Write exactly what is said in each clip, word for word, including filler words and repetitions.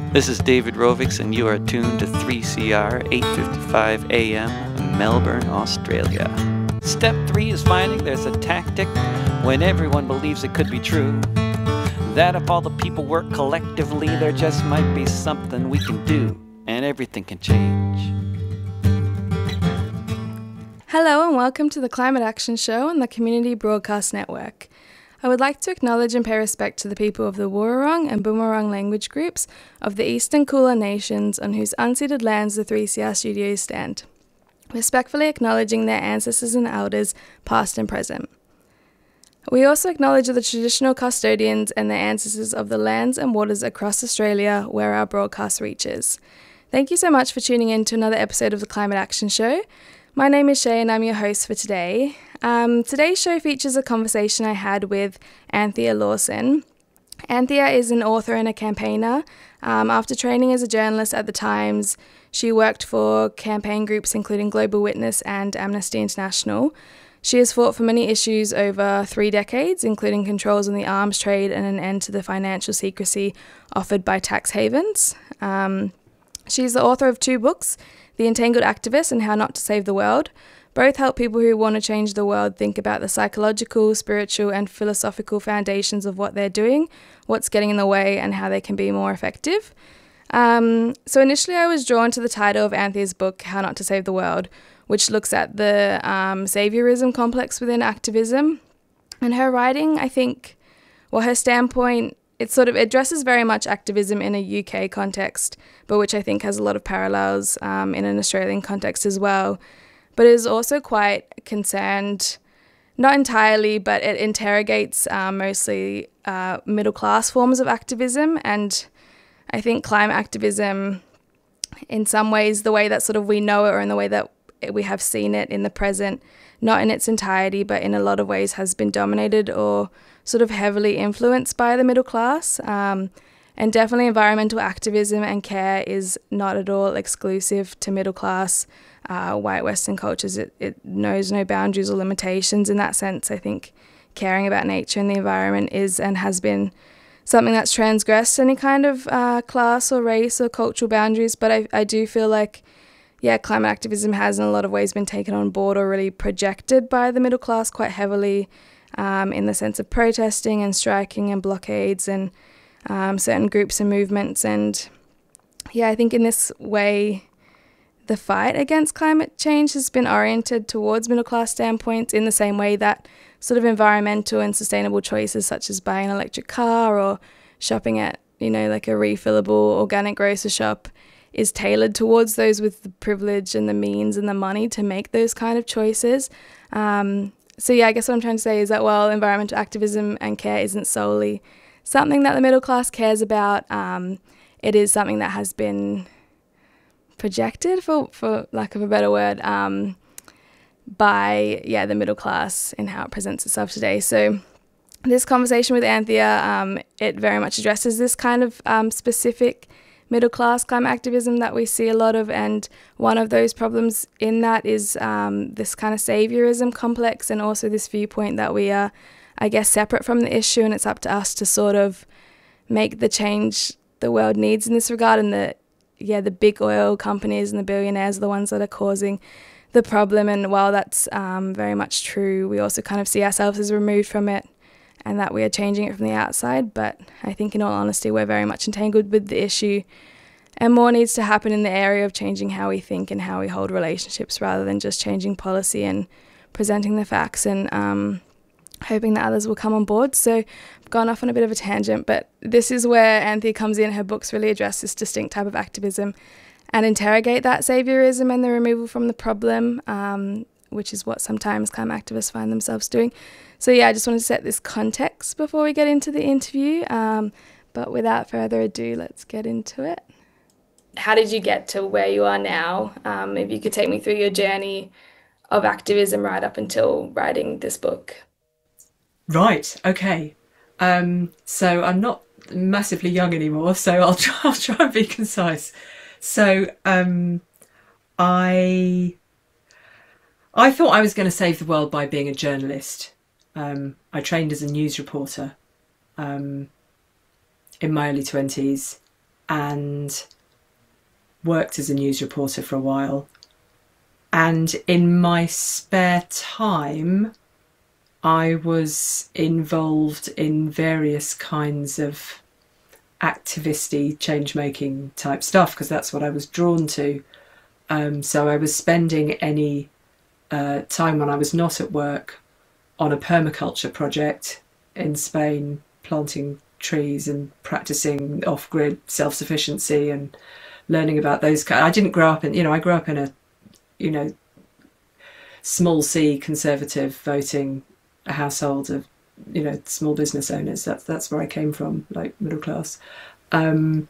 This is David Rovics, and you are tuned to three C R eight fifty-five A M, Melbourne, Australia. Step three is finding there's a tactic when everyone believes it could be true. That if all the people work collectively, there just might be something we can do, and everything can change. Hello and welcome to the Climate Action Show on the Community Broadcast Network. I would like to acknowledge and pay respect to the people of the Wurrung and Boonwurrung language groups of the Eastern Kulin Nations on whose unceded lands the three C R studios stand, respectfully acknowledging their ancestors and elders, past and present. We also acknowledge the traditional custodians and their ancestors of the lands and waters across Australia where our broadcast reaches. Thank you so much for tuning in to another episode of the Climate Action Show. My name is Shay and I'm your host for today. Um, today's show features a conversation I had with Anthea Lawson. Anthea is an author and a campaigner. Um, after training as a journalist at The Times, she worked for campaign groups including Global Witness and Amnesty International. She has fought for many issues over three decades, including controls on the arms trade and an end to the financial secrecy offered by tax havens. Um, she's the author of two books, The Entangled Activist and How Not to Save the World. Both help people who want to change the world think about the psychological, spiritual and philosophical foundations of what they're doing, what's getting in the way and how they can be more effective. Um, so initially I was drawn to the title of Anthea's book, How Not to Save the World, which looks at the um, saviorism complex within activism. And her writing, I think, well, her standpoint, it sort of addresses very much activism in a U K context, but which I think has a lot of parallels um, in an Australian context as well. But it is also quite concerned, not entirely, but it interrogates um, mostly uh, middle-class forms of activism. And I think climate activism, in some ways, the way that sort of we know it or in the way that we have seen it in the present, not in its entirety, but in a lot of ways has been dominated or sort of heavily influenced by the middle class. Um, and definitely environmental activism and care is not at all exclusive to middle class uh, white Western cultures. It, it knows no boundaries or limitations in that sense. I think caring about nature and the environment is and has been something that's transgressed any kind of uh, class or race or cultural boundaries. But I, I do feel like yeah, climate activism has in a lot of ways been taken on board or really projected by the middle class quite heavily um, in the sense of protesting and striking and blockades and um, certain groups and movements. And yeah, I think in this way, the fight against climate change has been oriented towards middle class standpoints in the same way that sort of environmental and sustainable choices such as buying an electric car or shopping at, you know, like a refillable organic grocery shop is tailored towards those with the privilege and the means and the money to make those kind of choices. Um, so yeah, I guess what I'm trying to say is that while environmental activism and care isn't solely something that the middle class cares about, um, it is something that has been projected, for, for lack of a better word, um, by yeah the middle class and how it presents itself today. So this conversation with Anthea, um, it very much addresses this kind of um, specific middle-class climate activism that we see a lot of, and one of those problems in that is um, this kind of saviorism complex and also this viewpoint that we are, I guess, separate from the issue and it's up to us to sort of make the change the world needs in this regard, and the, yeah, the big oil companies and the billionaires are the ones that are causing the problem. And while that's um, very much true, we also kind of see ourselves as removed from it and that we are changing it from the outside. But I think in all honesty, we're very much entangled with the issue and more needs to happen in the area of changing how we think and how we hold relationships rather than just changing policy and presenting the facts and um, hoping that others will come on board. So I've gone off on a bit of a tangent, but this is where Anthea comes in. Her books really address this distinct type of activism and interrogate that saviorism and the removal from the problem, um, which is what sometimes climate activists find themselves doing. So yeah, I just wanted to set this context before we get into the interview. Um, but without further ado, let's get into it. How did you get to where you are now? Um, if you could take me through your journey of activism right up until writing this book. Right, okay. Um, so I'm not massively young anymore, so I'll try, I'll try and be concise. So um, I I thought I was going to save the world by being a journalist. Um, I trained as a news reporter um, in my early twenties. and worked as a news reporter for a while. And in my spare time, I was involved in various kinds of activisty, change-making type stuff, because that's what I was drawn to. Um, so I was spending any uh, time when I was not at work on a permaculture project in Spain, planting trees and practicing off-grid self-sufficiency and learning about those. I didn't grow up in, you know, I grew up in a, you know, small c conservative voting household of, you know, small business owners. That's that's where I came from, like middle class. Um,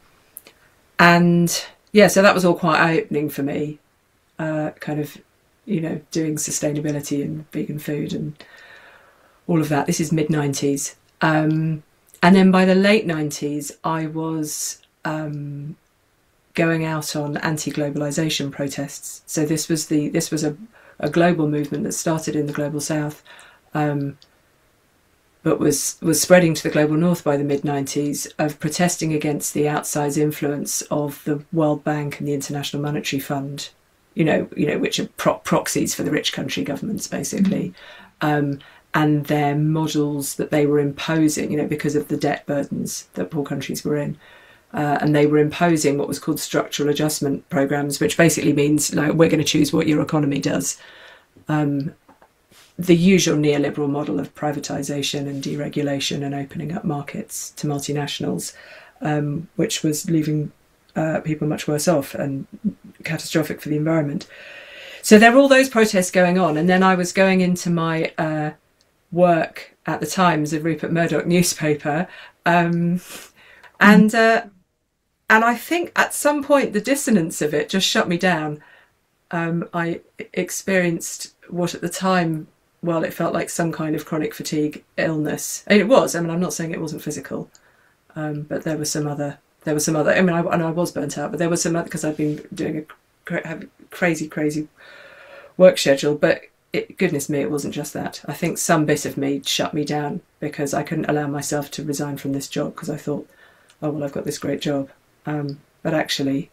and yeah, so that was all quite eye-opening for me, uh, kind of, you know, doing sustainability and vegan food and all of that. This is mid nineties. Um, and then by the late nineties, I was um, going out on anti-globalization protests. So this was the this was a, a global movement that started in the global south, um, but was was spreading to the global north by the mid nineties, of protesting against the outsized influence of the World Bank and the International Monetary Fund, you know, you know, which are pro- proxies for the rich country governments, basically, mm-hmm. um, and their models that they were imposing, you know, because of the debt burdens that poor countries were in. Uh, and they were imposing what was called structural adjustment programs, which basically means, like, we're going to choose what your economy does. Um, the usual neoliberal model of privatisation and deregulation and opening up markets to multinationals, um, which was leaving uh, people much worse off and catastrophic for the environment. So there were all those protests going on. And then I was going into my uh, work at the Times, a Rupert Murdoch newspaper. Um, and... Uh, And I think at some point the dissonance of it just shut me down. Um, I experienced what at the time, well, it felt like some kind of chronic fatigue illness. And it was. I mean, I'm not saying it wasn't physical, um, but there was some other. There was some other. I mean, I, and I was burnt out, but there was some other, because I'd been doing a cra- crazy, crazy work schedule. But it, goodness me, it wasn't just that. I think some bit of me shut me down because I couldn't allow myself to resign from this job, because I thought, oh well, I've got this great job. Um, but actually,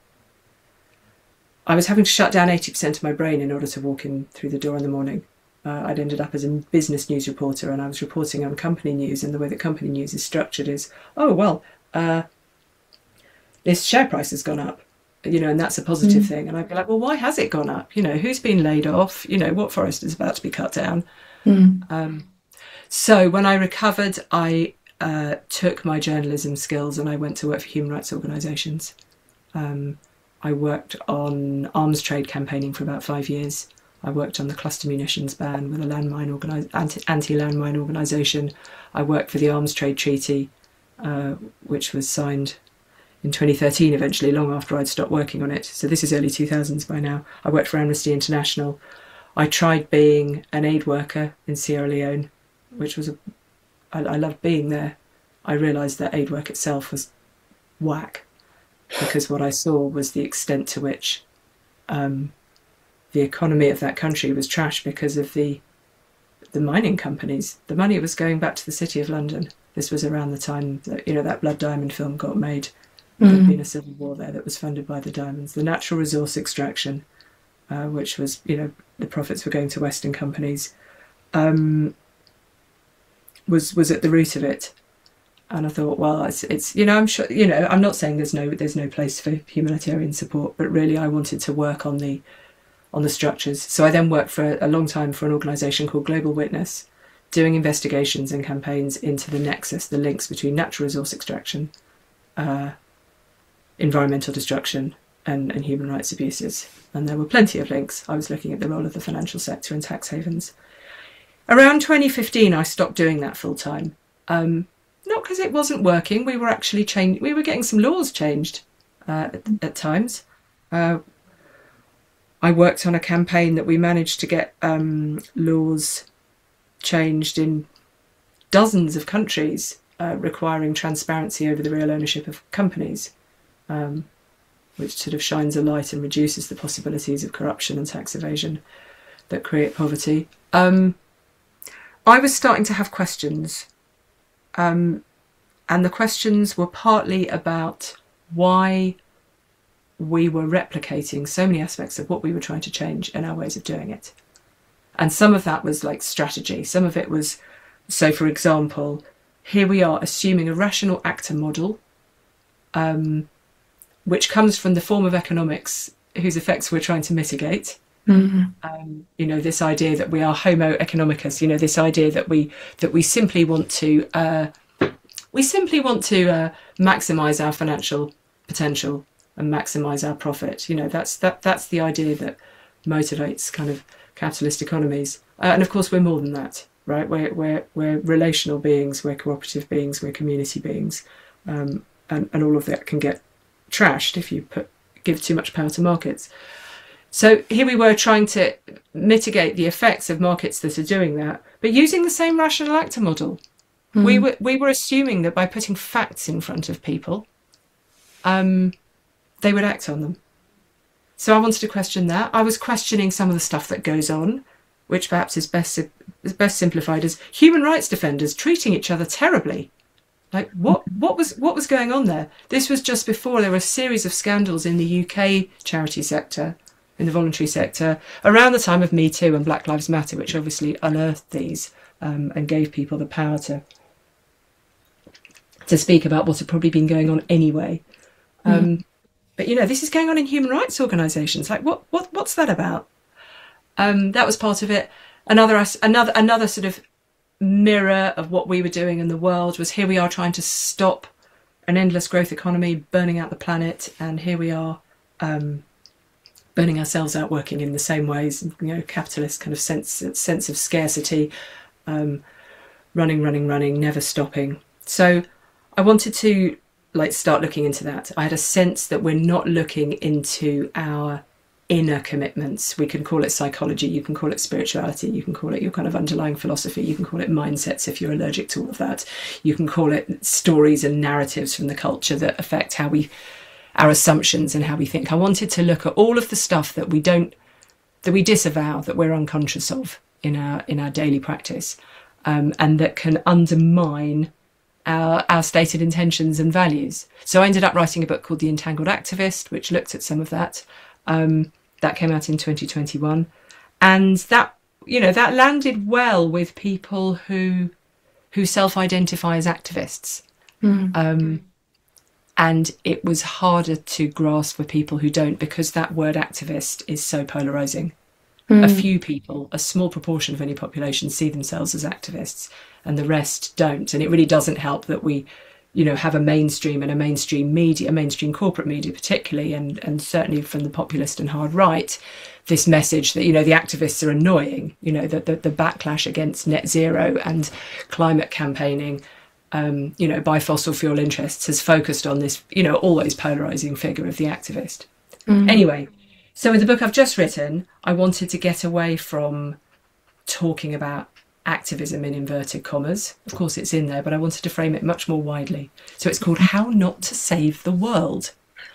I was having to shut down eighty percent of my brain in order to walk in through the door in the morning. Uh, I'd ended up as a business news reporter, and I was reporting on company news, and the way that company news is structured is, oh, well, uh, this share price has gone up, you know, and that's a positive mm. thing. And I'd be like, well, why has it gone up? You know, who's been laid off? You know, what forest is about to be cut down? Mm. Um, so when I recovered, I... Uh, took my journalism skills and I went to work for human rights organisations. Um, I worked on arms trade campaigning for about five years. I worked on the cluster munitions ban with a landmine organi- anti- anti-landmine organisation. I worked for the Arms Trade Treaty, uh, which was signed in twenty thirteen, eventually, long after I'd stopped working on it. So this is early two thousands by now. I worked for Amnesty International. I tried being an aid worker in Sierra Leone, which was a I, I loved being there. I realised that aid work itself was whack, because what I saw was the extent to which um, the economy of that country was trashed because of the the mining companies. The money was going back to the City of London. This was around the time that, you know, that Blood Diamond film got made. Mm. There'd been a civil war there that was funded by the diamonds. The natural resource extraction, uh, which was, you know, the profits were going to Western companies. Um, was was at the root of it. And I thought, well, it's, it's you know, I'm sure, you know, I'm not saying there's no there's no place for humanitarian support, but really I wanted to work on the on the structures. So I then worked for a, a long time for an organisation called Global Witness, doing investigations and campaigns into the nexus, the links between natural resource extraction, uh, environmental destruction, and, and human rights abuses. And there were plenty of links. I was looking at the role of the financial sector and tax havens. Around twenty fifteen, I stopped doing that full time. Um, not because it wasn't working. We were actually changing. We were getting some laws changed uh, at, at times. Uh, I worked on a campaign that we managed to get um, laws changed in dozens of countries, uh, requiring transparency over the real ownership of companies, um, which sort of shines a light and reduces the possibilities of corruption and tax evasion that create poverty. Um, I was starting to have questions, um, and the questions were partly about why we were replicating so many aspects of what we were trying to change and our ways of doing it. And some of that was like strategy. Some of it was, so for example, here we are assuming a rational actor model, um, which comes from the form of economics whose effects we're trying to mitigate. Mm-hmm. Um, you know, this idea that we are Homo economicus, you know, this idea that we that we simply want to uh, we simply want to uh, maximize our financial potential and maximize our profit. You know, that's that that's the idea that motivates kind of capitalist economies. Uh, and of course, we're more than that, right? We're we're we're relational beings, we're cooperative beings, we're community beings, um, and and all of that can get trashed if you put give too much power to markets. So here we were trying to mitigate the effects of markets that are doing that, but using the same rational actor model. Mm. We were we were assuming that by putting facts in front of people, um, they would act on them. So I wanted to question that. I was questioning some of the stuff that goes on, which perhaps is best is best simplified as human rights defenders treating each other terribly. Like what what was what was going on there? This was just before there were a series of scandals in the U K charity sector, in the voluntary sector, around the time of Me Too and Black Lives Matter, which obviously unearthed these um, and gave people the power to to speak about what had probably been going on anyway. Mm. Um, but you know, this is going on in human rights organisations. Like, what what what's that about? Um, that was part of it. Another another another sort of mirror of what we were doing in the world was, here we are trying to stop an endless growth economy burning out the planet, and here we are um, burning ourselves out, working in the same ways. You know, capitalist kind of sense sense of scarcity, um, running, running, running, never stopping. So I wanted to like start looking into that. I had a sense that we're not looking into our inner commitments. We can call it psychology, you can call it spirituality, you can call it your kind of underlying philosophy, you can call it mindsets if you're allergic to all of that. You can call it stories and narratives from the culture that affect how we, our assumptions and how we think. I wanted to look at all of the stuff that we don't, that we disavow, that we're unconscious of in our in our daily practice, um, and that can undermine Our, our stated intentions and values. So I ended up writing a book called The Entangled Activist, which looked at some of that. Um, that came out in twenty twenty-one. And that, you know, that landed well with people who who self-identify as activists. Mm. Um, and it was harder to grasp for people who don't, because that word activist is so polarising. Mm. A few people, a small proportion of any population, see themselves as activists, and the rest don't. And it really doesn't help that we, you know, have a mainstream and a mainstream media, a mainstream corporate media particularly, and, and certainly from the populist and hard right, this message that, you know, the activists are annoying, you know, the, the, the backlash against net zero and climate campaigning, um, you know, by fossil fuel interests has focused on this, you know, always polarising figure of the activist. Mm. Anyway, so in the book I've just written, I wanted to get away from talking about activism in inverted commas. Of course it's in there, but I wanted to frame it much more widely. So it's called How Not to Save the World.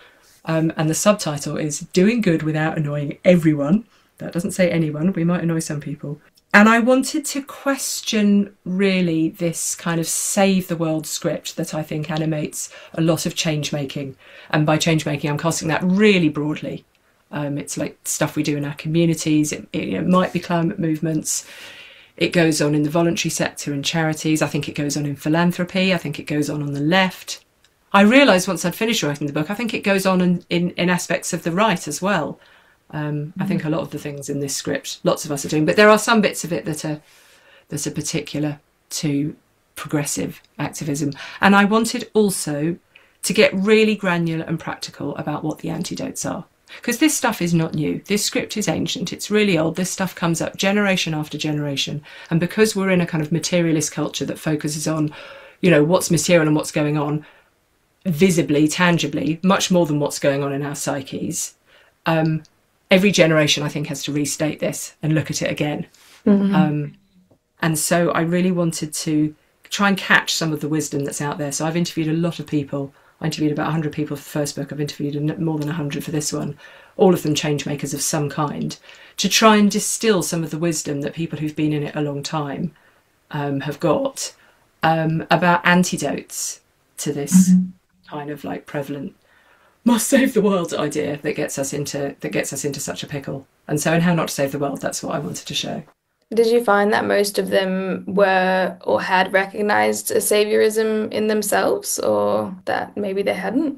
Um, and the subtitle is Doing Good Without Annoying Everyone. That doesn't say anyone, we might annoy some people. And I wanted to question really this kind of save the world script that I think animates a lot of change making. And by change making, I'm casting that really broadly. Um, it's like stuff we do in our communities. It, it, it might be climate movements. It goes on in the voluntary sector and charities. I think it goes on in philanthropy. I think it goes on on the left. I realised once I'd finished writing the book, I think it goes on in, in, in aspects of the right as well. Um, mm-hmm. I think a lot of the things in this script, lots of us are doing, but there are some bits of it that are, that are particular to progressive activism. And I wanted also to get really granular and practical about what the antidotes are. Because this stuff is not new. This script is ancient. It's really old. This stuff comes up generation after generation. And because we're in a kind of materialist culture that focuses on, you know, what's material and what's going on visibly, tangibly, much more than what's going on in our psyches, um, every generation, I think, has to restate this and look at it again. Mm-hmm. Um, and so I really wanted to try and catch some of the wisdom that's out there. So I've interviewed a lot of people. I interviewed about one hundred people for the first book. I've interviewed more than one hundred for this one, all of them change makers of some kind, to try and distill some of the wisdom that people who've been in it a long time um, have got um, about antidotes to this mm-hmm. kind of like prevalent must save the world idea that gets us into that gets us into such a pickle. And so in How Not to Save the World, that's what I wanted to show. Did you find that most of them were or had recognized a saviorism in themselves, or that maybe they hadn't?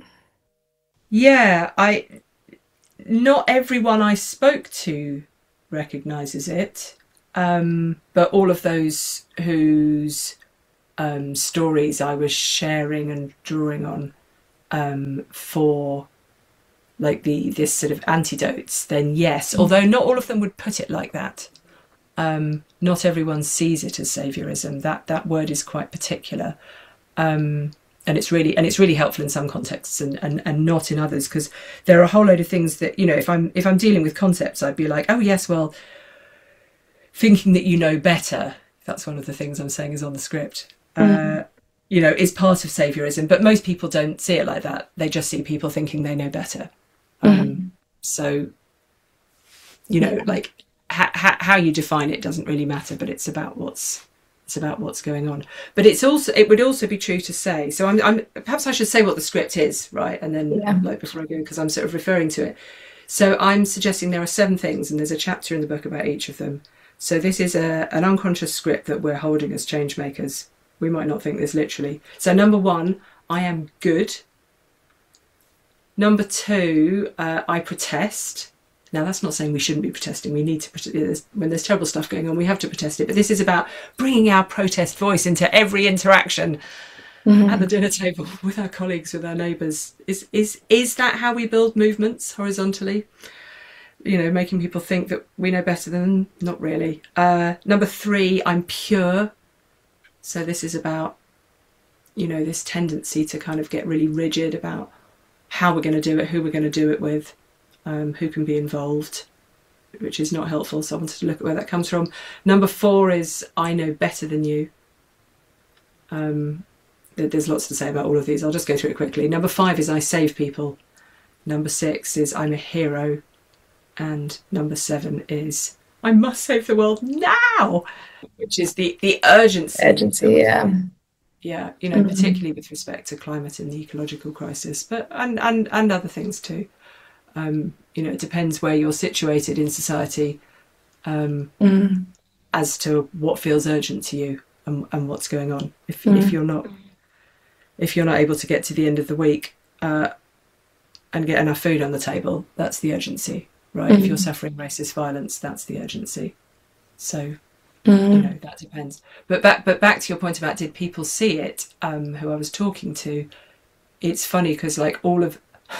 Yeah, I not everyone I spoke to recognizes it, um, but all of those whose um, stories I was sharing and drawing on um, for like the this sort of antidotes, then yes, although not all of them would put it like that. Um, not everyone sees it as saviorism. That that word is quite particular, um, and it's really and it's really helpful in some contexts and, and, and not in others, because there are a whole load of things that, you know, if I'm if I'm dealing with concepts, I'd be like, oh yes, well, thinking that you know better. That's one of the things I'm saying is on the script. Mm. Uh, you know, is part of saviorism, but most people don't see it like that. They just see people thinking they know better. Mm. Um, so, you know, yeah. like. How, how you define it doesn't really matter, but it's about what's it's about what's going on. But it's also it would also be true to say. So I'm, I'm perhaps I should say what the script is, right? And then yeah. like before I go, because I'm sort of referring to it. So I'm suggesting there are seven things, and there's a chapter in the book about each of them. So this is a an unconscious script that we're holding as change makers. We might not think this literally. So number one, I am good. Number two, uh, I protest. Now, that's not saying we shouldn't be protesting. We need to protest. When there's terrible stuff going on, we have to protest it. But this is about bringing our protest voice into every interaction mm-hmm. at the dinner table with our colleagues, with our neighbours. Is is is that how we build movements horizontally? You know, making people think that we know better than them? Not really. Uh, number three, I'm pure. So this is about, you know, this tendency to kind of get really rigid about how we're going to do it, who we're going to do it with. Um, who can be involved, which is not helpful. So I wanted to look at where that comes from. Number four is I know better than you. Um, there's lots to say about all of these. I'll just go through it quickly. Number five is I save people. Number six is I'm a hero. And number seven is I must save the world now, which is the, the urgency. Urgency, yeah. Yeah, you know, mm-hmm. particularly with respect to climate and the ecological crisis, but and, and, and other things too. Um, you know, it depends where you're situated in society um, mm. as to what feels urgent to you and, and what's going on. If mm. if you're not if you're not able to get to the end of the week uh, and get enough food on the table, that's the urgency, right? Mm. If you're suffering racist violence, that's the urgency. So mm. you know, that depends. But back but back to your point about did people see it? Um, who I was talking to, it's funny because like all of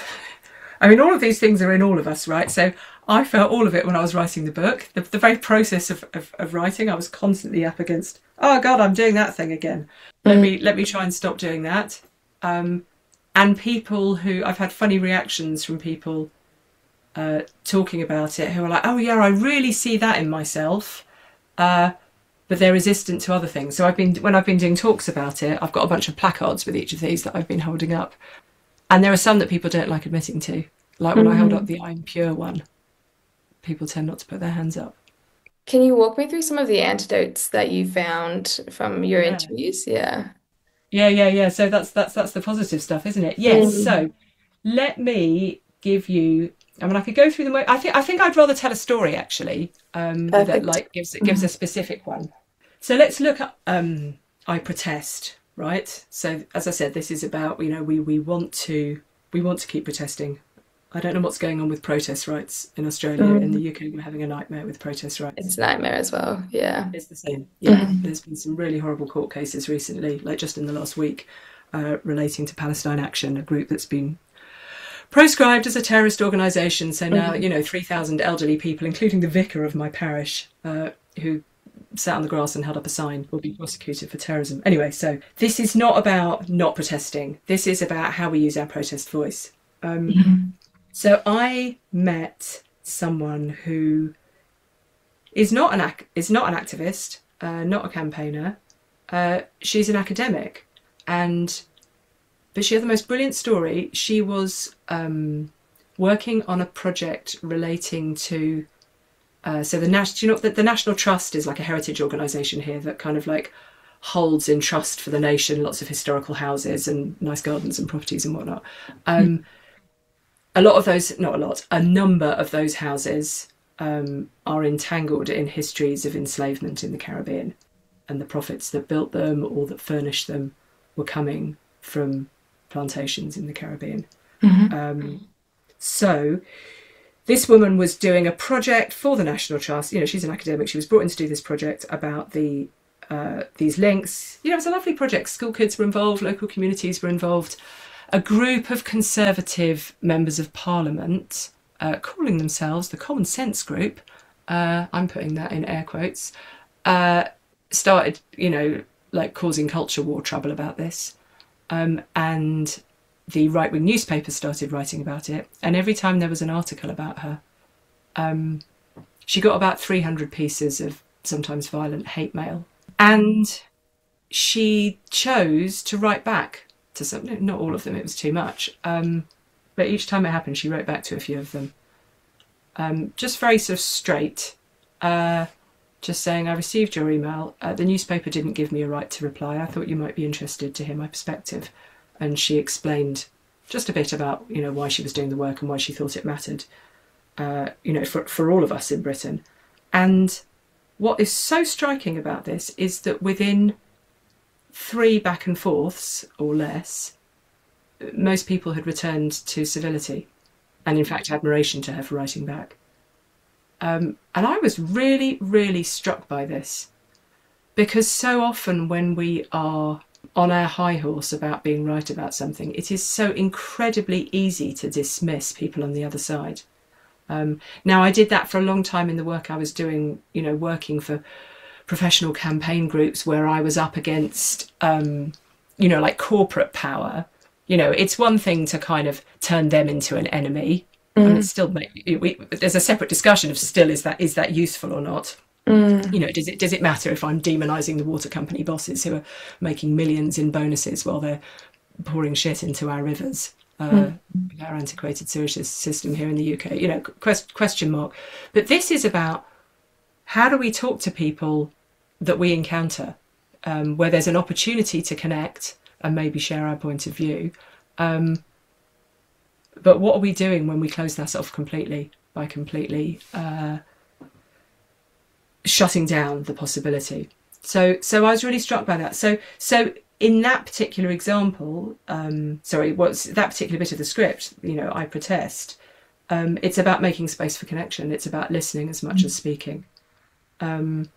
I mean, all of these things are in all of us, right? So I felt all of it when I was writing the book. The, the very process of, of, of writing, I was constantly up against, oh God, I'm doing that thing again. Let me let me try and stop doing that. Um, and people who, I've had funny reactions from people uh, talking about it who are like, oh yeah, I really see that in myself. Uh, but they're resistant to other things. So I've been, when I've been doing talks about it, I've got a bunch of placards with each of these that I've been holding up. And there are some that people don't like admitting to. Like when mm-hmm. I held up the I'm pure one, people tend not to put their hands up. Can you walk me through some of the antidotes that you found from your yeah. interviews? Yeah. Yeah, yeah, yeah. So that's that's that's the positive stuff, isn't it? Yes. Mm-hmm. So let me give you, I mean, I could go through them. I think I think I'd rather tell a story actually, um, that like gives gives mm-hmm. a specific one. So let's look at um, I protest. Right. So as I said, this is about, you know, we, we want to we want to keep protesting. I don't know what's going on with protest rights in Australia. Mm. In the U K, we're having a nightmare with protest rights. It's a nightmare as well. Yeah. It's the same. Yeah. Mm. There's been some really horrible court cases recently, like just in the last week, uh, relating to Palestine Action, a group that's been proscribed as a terrorist organisation. So now, mm. you know, three thousand elderly people, including the vicar of my parish, uh, who sat on the grass and held up a sign, will be prosecuted for terrorism. Anyway, so this is not about not protesting. This is about how we use our protest voice. Um, mm-hmm. So I met someone who is not an ac- is not an activist, uh, not a campaigner. Uh, she's an academic, and but she had the most brilliant story. She was um, working on a project relating to. Uh, so the Nas- do you know that the National Trust is like a heritage organisation here that kind of like holds in trust for the nation lots of historical houses and nice gardens and properties and whatnot. Um, mm. a lot of those, not a lot, a number of those houses um, are entangled in histories of enslavement in the Caribbean, and the profits that built them or that furnished them were coming from plantations in the Caribbean. Mm-hmm. Um, so this woman was doing a project for the National Trust. You know, she's an academic. She was brought in to do this project about the uh, these links. You know, it was a lovely project. School kids were involved, local communities were involved. A group of Conservative members of Parliament, uh, calling themselves the Common Sense Group, uh, I'm putting that in air quotes, uh, started, you know, like causing culture war trouble about this. Um, and the right-wing newspapers started writing about it. And every time there was an article about her, um, she got about three hundred pieces of sometimes violent hate mail. And she chose to write back to some, not all of them, it was too much. Um, but each time it happened, she wrote back to a few of them. Um, just very sort of straight, uh, just saying, I received your email. Uh, the newspaper didn't give me a right to reply. I thought you might be interested to hear my perspective. And she explained just a bit about, you know, why she was doing the work and why she thought it mattered, uh, you know, for, for all of us in Britain. And what is so striking about this is that within three back and forths or less, most people had returned to civility and in fact admiration to her for writing back. Um, and I was really, really struck by this, because so often when we are on our high horse about being right about something, it is so incredibly easy to dismiss people on the other side. Um, now, I did that for a long time in the work I was doing, you know, working for professional campaign groups where I was up against, um, you know, like corporate power. You know, it's one thing to kind of turn them into an enemy. Mm. And it's still, we, there's a separate discussion of still, is that is that useful or not? Mm. You know, does it does it matter if I'm demonising the water company bosses who are making millions in bonuses while they're pouring shit into our rivers, uh, mm. with our antiquated sewage system here in the U K? You know, quest, question mark. But this is about, how do we talk to people that we encounter, um, where there's an opportunity to connect and maybe share our point of view. Um, but what are we doing when we close that off completely, by completely uh, shutting down the possibility? So, so I was really struck by that. So, so in that particular example, um, sorry, what's that particular bit of the script? You know, I protest. Um, it's about making space for connection. It's about listening as much mm. as speaking. Um,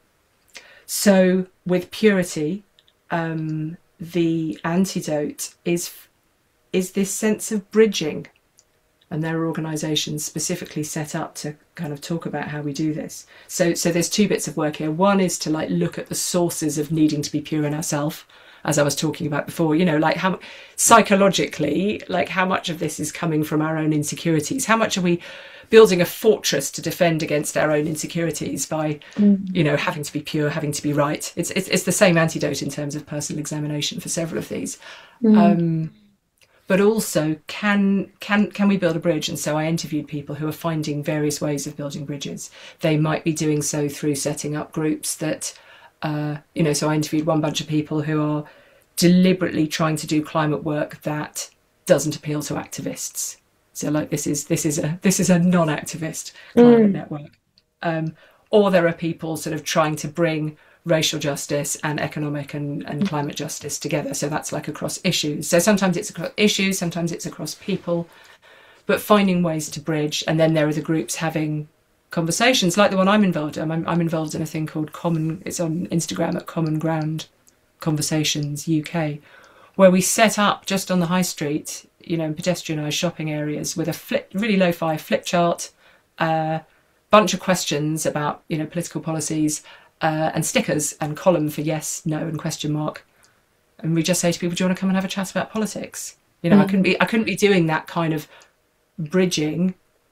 so with purity, um, the antidote is is this sense of bridging, and there are organisations specifically set up to kind of talk about how we do this. So so there's two bits of work here. One is to like look at the sources of needing to be pure in ourselves, as I was talking about before, you know, like how psychologically, like how much of this is coming from our own insecurities? How much are we building a fortress to defend against our own insecurities by, mm. you know, having to be pure, having to be right? It's, it's it's the same antidote in terms of personal examination for several of these. Mm. Um, but also, can can can we build a bridge? And so I interviewed people who are finding various ways of building bridges. They might be doing so through setting up groups that, uh, you know, so I interviewed one bunch of people who are deliberately trying to do climate work that doesn't appeal to activists. So like this is this is a this is a non-activist climate mm. network. Um, or there are people sort of trying to bring racial justice and economic and, and climate justice together. So that's like across issues. So sometimes it's across issues, sometimes it's across people, but finding ways to bridge. And then there are the groups having conversations like the one I'm involved in. I'm, I'm involved in a thing called Common, it's on Instagram at Common Ground Conversations U K, where we set up just on the high street, you know, in pedestrianised shopping areas with a flip, really lo-fi flip chart, a uh, bunch of questions about, you know, political policies, uh, and stickers and column for yes, no, and question mark. And we just say to people, do you want to come and have a chat about politics? You know, mm. I couldn't be, I couldn't be doing that kind of bridging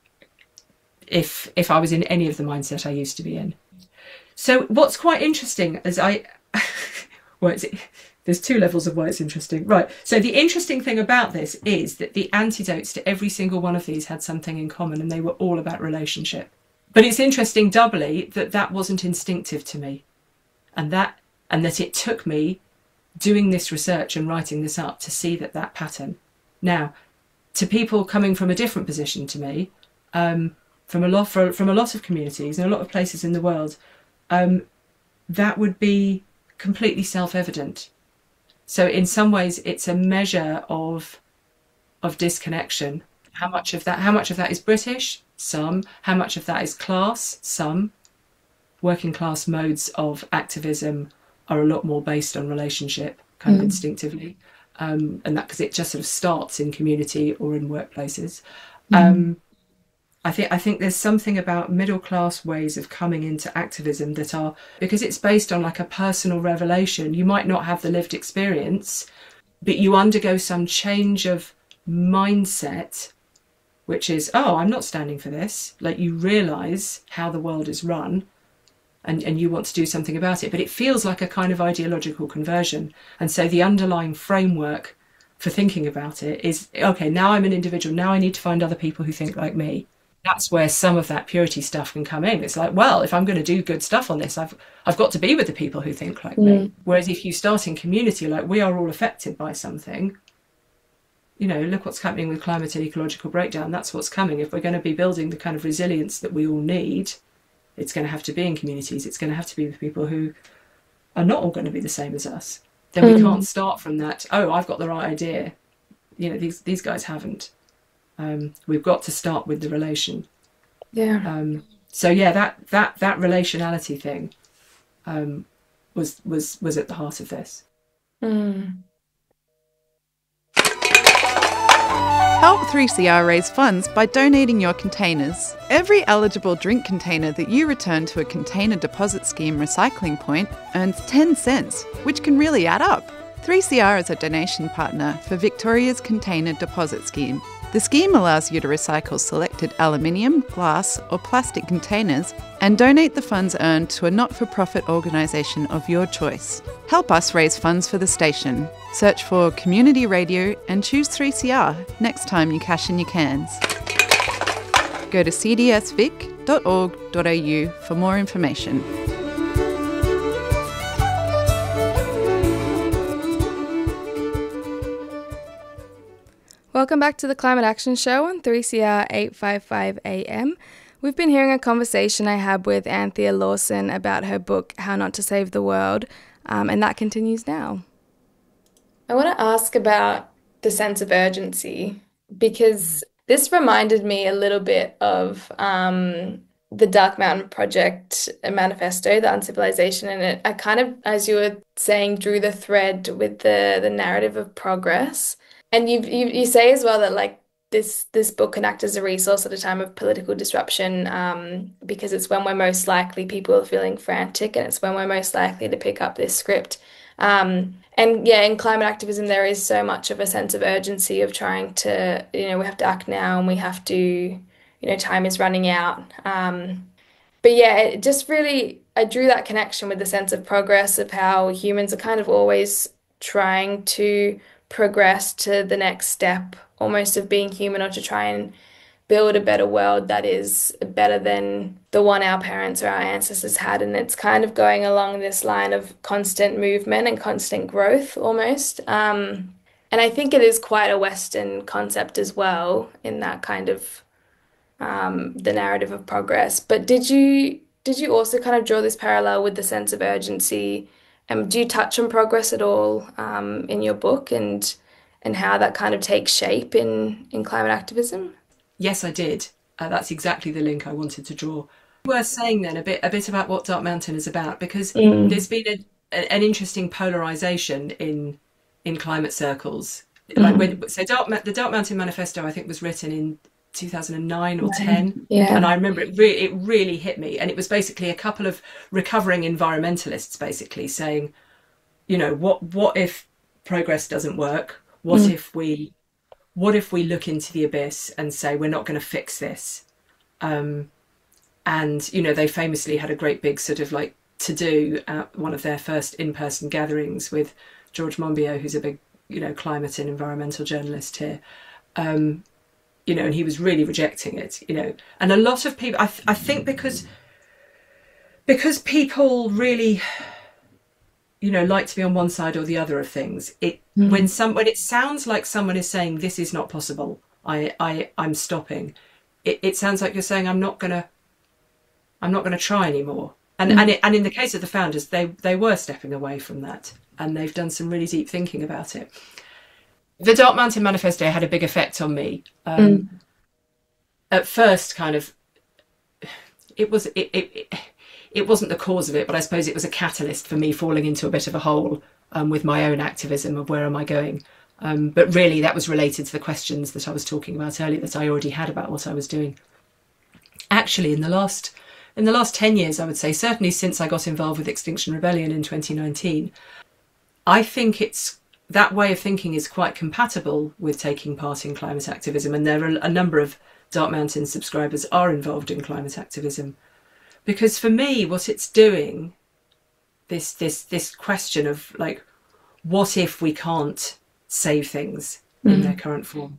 if if I was in any of the mindset I used to be in. So what's quite interesting is I, well, it's, there's two levels of why it's interesting. Right. So the interesting thing about this is that the antidotes to every single one of these had something in common, and they were all about relationship. But it's interesting doubly that that wasn't instinctive to me, and that and that it took me doing this research and writing this up to see that that pattern. Now, to people coming from a different position to me, um, from a lot for, from a lot of communities and a lot of places in the world, um, that would be completely self-evident. So in some ways, it's a measure of of disconnection. How much of that? How much of that is British? Some. How much of that is class? Some. Working class modes of activism are a lot more based on relationship, kind mm. of instinctively, um, and that because it just sort of starts in community or in workplaces. Mm. Um, I think I think there's something about middle class ways of coming into activism that are, because it's based on like a personal revelation. You might not have the lived experience, but you undergo some change of mindset, which is, oh, I'm not standing for this. Like, you realise how the world is run, and, and you want to do something about it. But it feels like a kind of ideological conversion. And so the underlying framework for thinking about it is, okay, now I'm an individual. Now I need to find other people who think like me. That's where some of that purity stuff can come in. It's like, well, if I'm going to do good stuff on this, I've I've got to be with the people who think like mm. me. Whereas if you start in community, like we are all affected by something, you know, look what's happening with climate and ecological breakdown. That's what's coming. If we're going to be building the kind of resilience that we all need, it's going to have to be in communities. It's going to have to be with people who are not all going to be the same as us. Then we mm. can't start from that, oh, I've got the right idea. You know, these these guys haven't. Um, we've got to start with the relation. Yeah. Um, so yeah, that that that relationality thing um, was was was at the heart of this. Mm. Help three C R raise funds by donating your containers. Every eligible drink container that you return to a container deposit scheme recycling point earns ten cents, which can really add up. three C R is a donation partner for Victoria's Container Deposit Scheme. The scheme allows you to recycle selected aluminium, glass or plastic containers and donate the funds earned to a not-for-profit organisation of your choice. Help us raise funds for the station. Search for Community Radio and choose three C R next time you cash in your cans. Go to c d s vic dot org dot a u for more information. Welcome back to the Climate Action Show on three C R eight fifty-five A M. We've been hearing a conversation I had with Anthea Lawson about her book, How Not to Save the World, um, and that continues now. I want to ask about the sense of urgency, because this reminded me a little bit of um, the Dark Mountain Project manifesto, the Uncivilization, and it, I kind of, as you were saying, drew the thread with the, the narrative of progress. And you, you you say as well that like this this book can act as a resource at a time of political disruption, um, because it's when we're most likely people are feeling frantic, and it's when we're most likely to pick up this script. Um, and yeah, in climate activism, there is so much of a sense of urgency of trying to, you know, we have to act now, and we have to, you know, time is running out. Um, but yeah, it just really, I drew that connection with the sense of progress, of how humans are kind of always trying to progress to the next step, almost of being human, or to try and build a better world that is better than the one our parents or our ancestors had. And it's kind of going along this line of constant movement and constant growth almost. Um, and I think it is quite a Western concept as well, in that kind of um, the narrative of progress. But did you did you also kind of draw this parallel with the sense of urgency? Um, do you touch on progress at all um, in your book, and and how that kind of takes shape in, in climate activism? Yes, I did. Uh, that's exactly the link I wanted to draw. Worth saying then a bit a bit about what Dark Mountain is about, because mm. there's been a, a, an interesting polarisation in in climate circles. Mm. Like when, so Dark, the Dark Mountain Manifesto, I think, was written in two thousand nine or ten, yeah. and I remember it, re- it really hit me. And it was basically a couple of recovering environmentalists basically saying, you know, what what if progress doesn't work? What mm. if we what if we look into the abyss and say we're not going to fix this? Um, and you know, they famously had a great big sort of like to do at one of their first in-person gatherings with George Monbiot, who's a big, you know, climate and environmental journalist here. Um, you know, and he was really rejecting it, you know, and a lot of people, I, th- I think because, because people really, you know, like to be on one side or the other of things, it, mm. when some, when it sounds like someone is saying this is not possible, I, I I'm stopping. It, it sounds like you're saying I'm not gonna I'm not gonna try anymore. And mm. and it, and in the case of the founders, they they were stepping away from that, and they've done some really deep thinking about it. The Dark Mountain Manifesto had a big effect on me. Um, mm. At first, kind of, it was it, it it it wasn't the cause of it, but I suppose it was a catalyst for me falling into a bit of a hole um, with my own activism of where am I going. Um, but really, that was related to the questions that I was talking about earlier that I already had about what I was doing. Actually, in the last in the last ten years, I would say, certainly since I got involved with Extinction Rebellion in twenty nineteen, I think it's that way of thinking is quite compatible with taking part in climate activism. And there are a number of Dark Mountain subscribers are involved in climate activism. Because for me, what it's doing, this this this question of like, what if we can't save things mm. in their current form,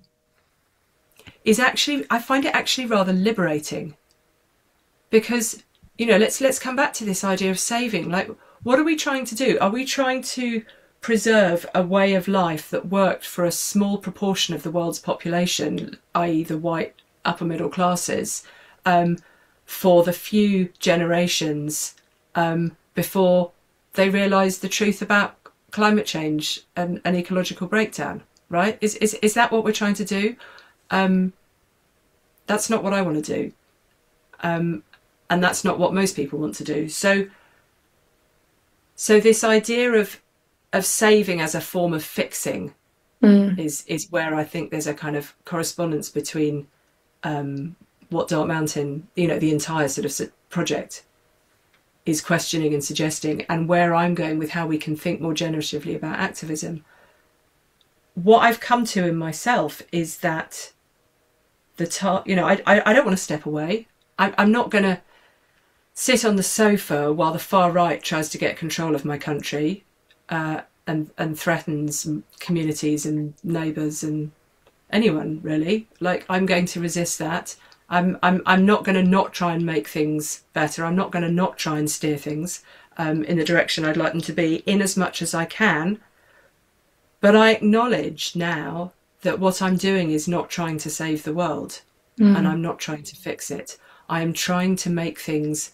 is actually, I find it actually rather liberating. Because, you know, let's let's come back to this idea of saving. Like, what are we trying to do? Are we trying to preserve a way of life that worked for a small proportion of the world's population, that is the white upper middle classes, um, for the few generations um, before they realised the truth about climate change and, and ecological breakdown, right? Is, is is that what we're trying to do? Um, that's not what I want to do. Um, and that's not what most people want to do. So, so this idea of of saving as a form of fixing mm. is is where I think there's a kind of correspondence between um, what Dark Mountain, you know, the entire sort of project is questioning and suggesting, and where I'm going with how we can think more generatively about activism. What I've come to in myself is that the tar- you know, I, I I don't want to step away. I, I'm not going to sit on the sofa while the far right tries to get control of my country uh, and and threatens communities and neighbours and anyone really. Like, I'm going to resist that. I'm I'm I'm not going to not try and make things better. I'm not going to not try and steer things um, in the direction I'd like them to be, in as much as I can. But I acknowledge now that what I'm doing is not trying to save the world, mm. and I'm not trying to fix it. I am trying to make things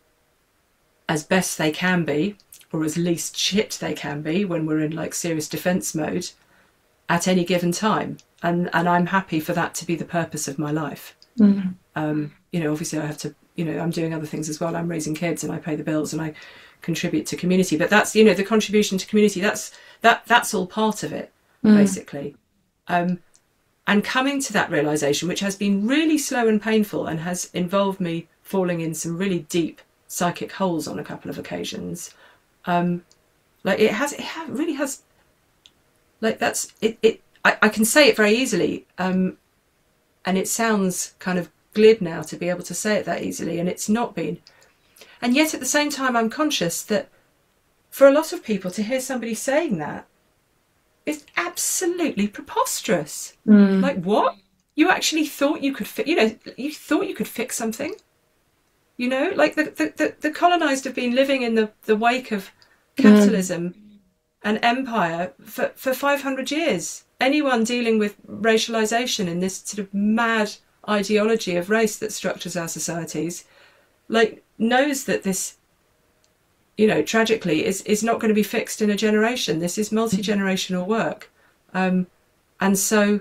as best they can be, or as least shit they can be when we're in like serious defence mode at any given time. And and I'm happy for that to be the purpose of my life. Mm. Um, you know, obviously I have to, you know, I'm doing other things as well. I'm raising kids and I pay the bills and I contribute to community. But that's, you know, the contribution to community, that's that that's all part of it, mm. basically. Um, and coming to that realisation, which has been really slow and painful and has involved me falling in some really deep psychic holes on a couple of occasions. Um, like it has, it ha- really has, like that's, it, it I, I can say it very easily. Um, And it sounds kind of glib now to be able to say it that easily, and it's not been. And yet at the same time, I'm conscious that for a lot of people to hear somebody saying that is absolutely preposterous. Mm. Like, what? You actually thought you could, fi- you know, you thought you could fix something? You know, like the, the, the, the colonised have been living in the, the wake of capitalism mm. and empire for, for five hundred years. Anyone dealing with racialization in this sort of mad ideology of race that structures our societies, like, knows that this, you know, tragically is, is not going to be fixed in a generation. This is multi-generational work. Um, and so...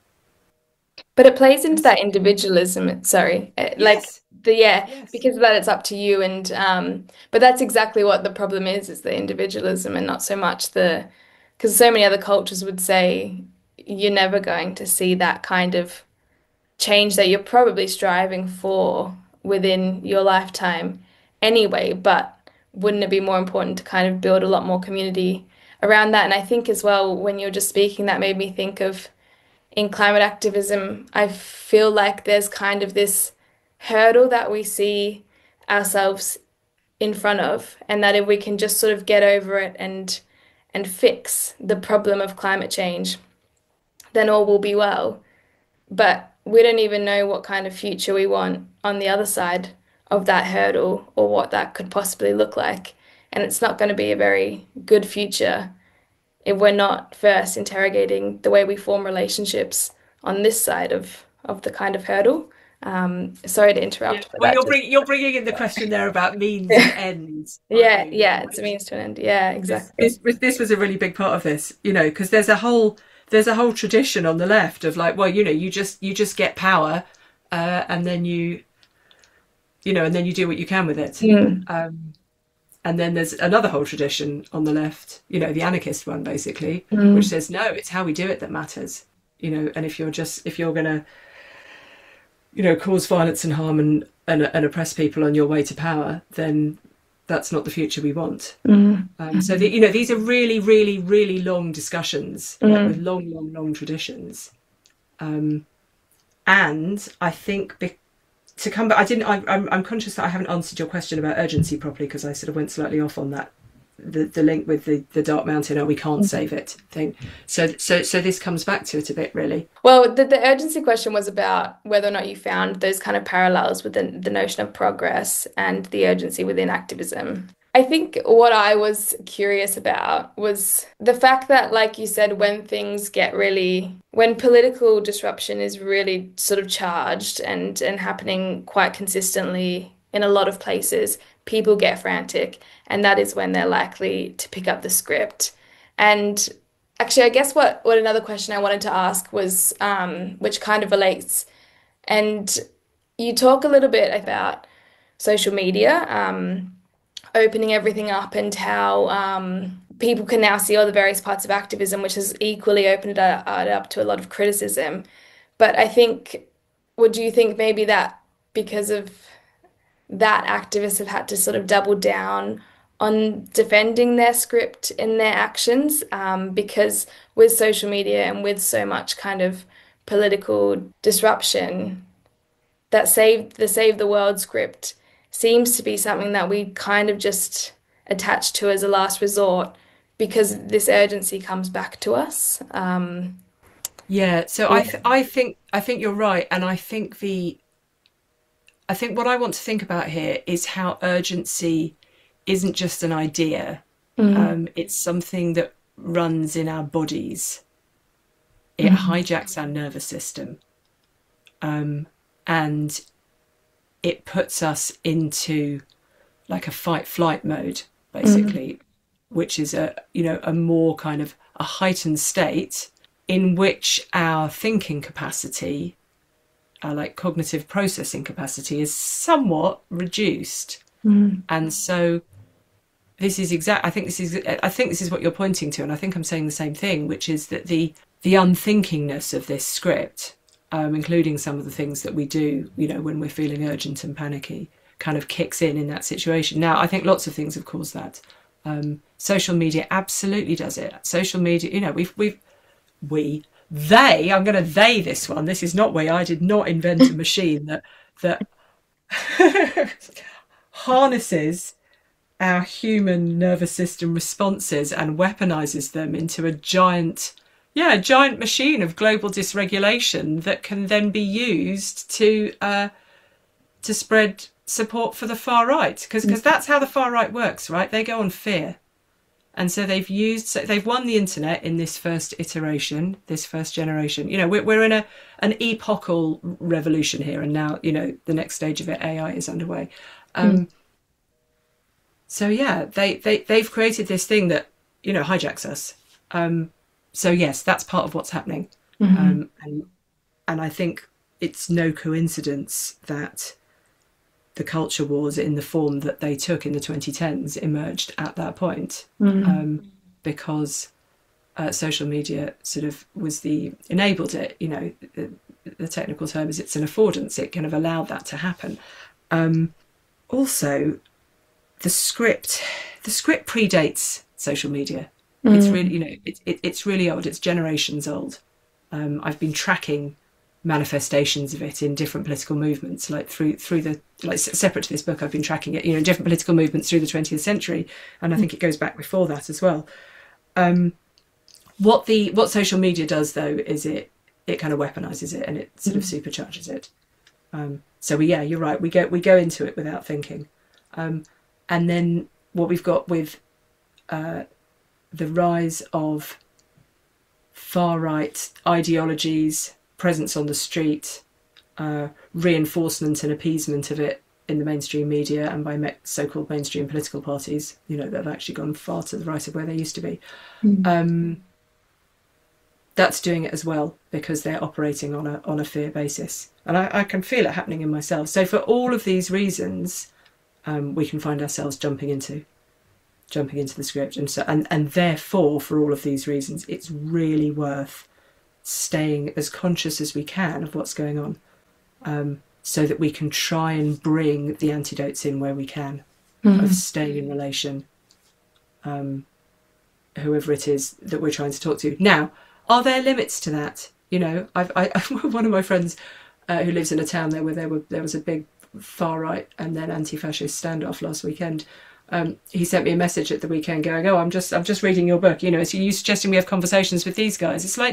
But it plays into that individualism, sorry, yes. like, the yeah, yes. because of that it's up to you. And um, but that's exactly what the problem is, is the individualism and not so much the... Because so many other cultures would say you're never going to see that kind of change that you're probably striving for within your lifetime anyway. But wouldn't it be more important to kind of build a lot more community around that? And I think as well, when you were just speaking, that made me think of in climate activism, I feel like there's kind of this hurdle that we see ourselves in front of, and that if we can just sort of get over it and and fix the problem of climate change, then all will be well. But we don't even know what kind of future we want on the other side of that hurdle, or what that could possibly look like. And it's not going to be a very good future if we're not first interrogating the way we form relationships on this side of of the kind of hurdle. Um, sorry to interrupt. Yeah. But Well, that you're just, bringing you're bringing in the question there about means and ends. yeah, aren't you? yeah, it's a means to an end. Yeah, This, exactly. this was this was a really big part of this, you know, because there's a whole there's a whole tradition on the left of like, well, you know, you just you just get power, uh, and then you, you know, and then you do what you can with it. Mm, Um, and then there's another whole tradition on the left, you know, the anarchist one basically, which mm, says no, it's how we do it that matters, you know, and if you're just if you're gonna, you know, cause violence and harm and and, and oppress people on your way to power, then that's not the future we want. mm, Um, so, the, you know, these are really, really, really long discussions, like mm, with long, long, long traditions. Um, and I think be- to come back, I didn't. I, I'm, I'm conscious that I haven't answered your question about urgency properly because I sort of went slightly off on that. The, the link with the, the Dark Mountain, oh, we can't save it thing. So, so, so this comes back to it a bit, really. Well, the, the urgency question was about whether or not you found those kind of parallels within the notion of progress and the urgency within activism. I think what I was curious about was the fact that, like you said, when things get really, when political disruption is really sort of charged and, and happening quite consistently in a lot of places, people get frantic, and that is when they're likely to pick up the script. And actually, I guess what, what another question I wanted to ask was, um, which kind of relates, and you talk a little bit about social media, um, opening everything up, and how um, people can now see all the various parts of activism, which has equally opened it up, it up to a lot of criticism. But I think, would you think maybe that because of that, activists have had to sort of double down on defending their script in their actions, um, because with social media and with so much kind of political disruption, that save the Save the World script seems to be something that we kind of just attach to as a last resort because this urgency comes back to us. Um, Yeah. So I, th- I think, I think you're right, and I think the, I think what I want to think about here is how urgency isn't just an idea. mm, Um, it's something that runs in our bodies. It mm, hijacks our nervous system, um, and it puts us into like a fight flight mode, mm, basically, which is a you know a more kind of a heightened state in which our thinking capacity, our like cognitive processing capacity, is somewhat reduced. mm, And so this is exact I think this is I think this is what you're pointing to, and I think I'm saying the same thing, which is that the the unthinkingness of this script, um, including some of the things that we do, you know, when we're feeling urgent and panicky, kind of kicks in in that situation. Now, I think lots of things have caused that. Um, social media absolutely does it. Social media, you know, we've we've we they I'm going to they this one. This is not we. I did not invent a machine that that harnesses our human nervous system responses and weaponizes them into a giant, yeah, a giant machine of global dysregulation that can then be used to uh, to spread support for the far right, because because that's how the far right works, right? They go on fear, and so they've used so they've won the internet in this first iteration, this first generation. You know, we're we're in a an epochal revolution here, and now you know the next stage of it, A I, is underway. Um, mm, So yeah, they, they, they've created this thing that, you know, hijacks us. Um, so yes, that's part of what's happening. mhm, Um, and, and I think it's no coincidence that the culture wars in the form that they took in the twenty tens emerged at that point, mm, um, because uh, social media sort of was the, enabled it, you know, the, the technical term is it's an affordance. It kind of allowed that to happen. Um, also, the script the script predates social media. It's mm, really, you know, it, it, it's really old. It's generations old. um, I've been tracking manifestations of it in different political movements, like through through the like separate to this book, I've been tracking it, you know, in different political movements through the twentieth century, and I think it goes back before that as well. um, what the what social media does though is it it kind of weaponizes it, and it sort of supercharges it. Um, so we, yeah, you're right, we go we go into it without thinking. Um, and then what we've got with uh, the rise of far right ideologies, presence on the street, uh, reinforcement and appeasement of it in the mainstream media and by me- so-called mainstream political parties, you know, that have actually gone far to the right of where they used to be. Mm. Um, that's doing it as well, because they're operating on a on a fear basis. And I, I can feel it happening in myself. So for all of these reasons, um, we can find ourselves jumping into jumping into the script. And so and, and therefore, for all of these reasons, it's really worth staying as conscious as we can of what's going on, um, so that we can try and bring the antidotes in where we can, mm-hmm. of staying in relation, um, whoever it is that we're trying to talk to. Now, are there limits to that? You know, I've, I, one of my friends uh, who lives in a town there where there were there was a big far right and then anti-fascist standoff last weekend. Um, he sent me a message at the weekend going, "Oh, I'm just I'm just reading your book. You know, so you suggesting we have conversations with these guys?" It's like,